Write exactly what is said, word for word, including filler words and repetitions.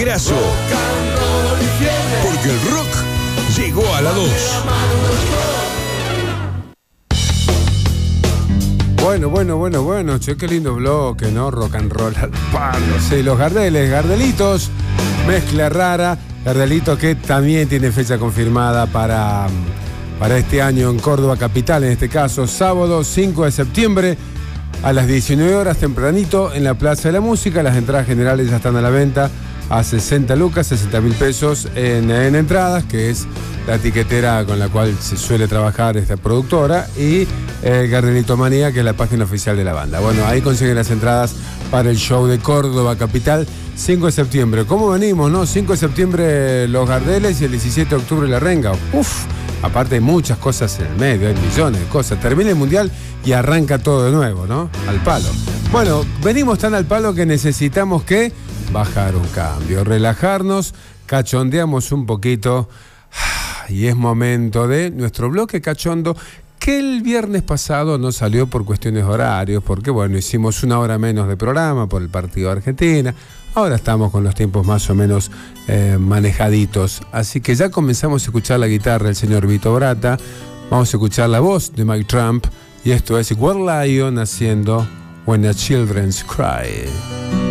Grasso. Porque el rock llegó a la dos. Bueno, bueno, bueno, bueno, che, qué lindo bloque, ¿no? Rock and roll al palo. Sí, los Gardeles, Gardelitos, mezcla rara. Gardelito que también tiene fecha confirmada para, para este año en Córdoba capital, en este caso, sábado cinco de septiembre a las diecinueve horas, tempranito, en la Plaza de la Música. Las entradas generales ya están a la venta a sesenta lucas, sesenta mil pesos en, en entradas, que es la etiquetera con la cual se suele trabajar esta productora, y eh, Gardelito Manía, que es la página oficial de la banda. Bueno, ahí consiguen las entradas para el show de Córdoba capital, cinco de septiembre. ¿Cómo venimos, no? cinco de septiembre los Gardeles y el diecisiete de octubre la Renga. Uf, aparte hay muchas cosas en el medio, hay millones de cosas. Termina el mundial y arranca todo de nuevo, ¿no? Al palo. Bueno, venimos tan al palo que necesitamos que bajar un cambio, relajarnos, cachondeamos un poquito. Y es momento de nuestro bloque cachondo, que el viernes pasado no salió por cuestiones horarios, porque bueno, hicimos una hora menos de programa por el partido de Argentina. Ahora estamos con los tiempos más o menos eh, manejaditos. Así que ya comenzamos a escuchar la guitarra del señor Vito Bratta. Vamos a escuchar la voz de Mike Trump. Y esto es Wild Lion haciendo When the Children Cry.